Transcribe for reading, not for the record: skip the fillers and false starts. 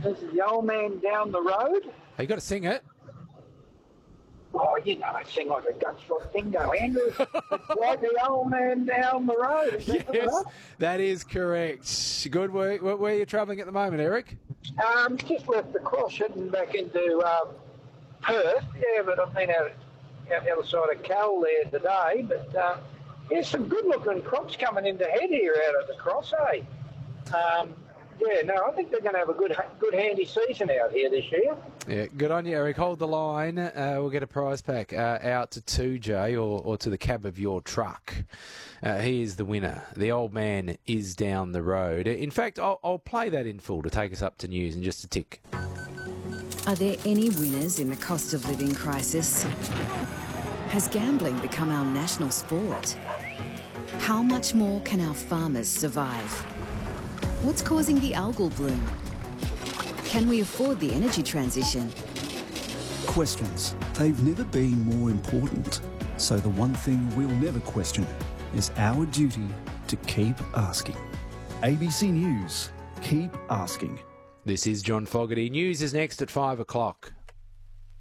This is the old man down the road. You got to sing it. Oh, you know, I sing like a gunshot bingo, Andrew. It's like the old man down the road. Is that Yes, that is correct. Good work. Where are you travelling at the moment, Eric? Just left the cross heading back into Perth. Yeah, but I've been out the other side of Cal there today. But there's some good-looking crops coming into head here out of the cross, eh? Yeah, no, I think they're going to have a good handy season out here this year. Yeah, good on you, Eric. Hold the line. We'll get a prize pack out to 2J or to the cab of your truck. He is the winner. The old man is down the road. In fact, I'll play that in full to take us up to news in just a tick. Are there any winners in the cost of living crisis? Has gambling become our national sport? How much more can our farmers survive? What's causing the algal bloom? Can we afford the energy transition? Questions. They've never been more important. So the one thing we'll never question is our duty to keep asking. ABC News. Keep asking. This is John Fogarty. News is next at 5 o'clock.